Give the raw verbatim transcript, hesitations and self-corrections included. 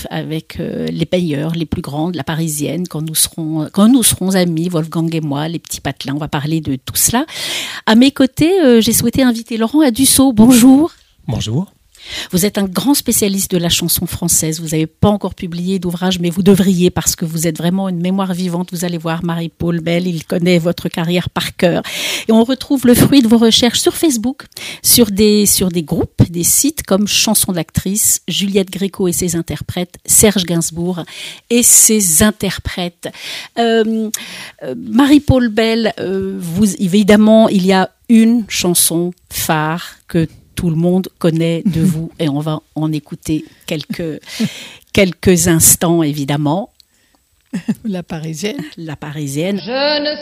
avec euh, les meilleures, les plus grandes, la parisienne, quand nous serons, quand nous serons amis, Wolfgang et moi, les petits patelins, on va parler de tout cela. À mes côtés, euh, j'ai souhaité inviter Laurent Adusseau. Bonjour. Bonjour. Vous êtes un grand spécialiste de la chanson française. Vous n'avez pas encore publié d'ouvrage, mais vous devriez parce que vous êtes vraiment une mémoire vivante. Vous allez voir Marie-Paul Bell, il connaît votre carrière par cœur. Et on retrouve le fruit de vos recherches sur Facebook, sur des, sur des groupes, des sites comme Chansons d'actrices, Juliette Gréco et ses interprètes, Serge Gainsbourg et ses interprètes. Euh, euh, Marie-Paul Bell, euh, vous, évidemment, il y a une chanson phare que tout le monde connaît de vous et on va en écouter quelques, quelques instants évidemment. La Parisienne. La Parisienne. Je ne